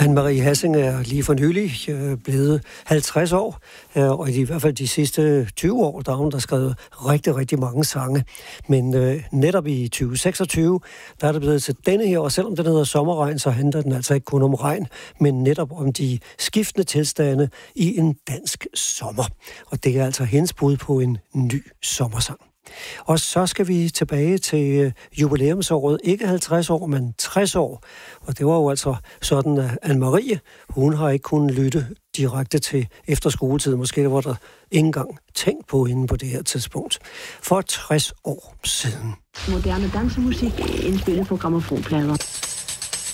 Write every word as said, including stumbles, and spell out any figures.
Anne-Marie Hassing er lige for nylig øh, blevet halvtreds år, øh, og i hvert fald de sidste tyve år, der har hun der skrevet rigtig, rigtig mange sange. Men øh, netop i tyve seksogtyve, der er det blevet til denne her, og selvom den hedder Sommerregn, så handler den altså ikke kun om regn, men netop om de skiftende tilstande i en dansk sommer. Og det er altså hendes bud på en ny sommersang. Og så skal vi tilbage til jubilæumsåret, ikke halvtreds år, men tres år. Og det var jo altså sådan, at Anne-Marie, hun har ikke kunnet lytte direkte til efterskoletid. Måske var der ikke engang tænkt på hende på det her tidspunkt. For tres år siden. Moderne dansemusik indspillet på grammofonplader.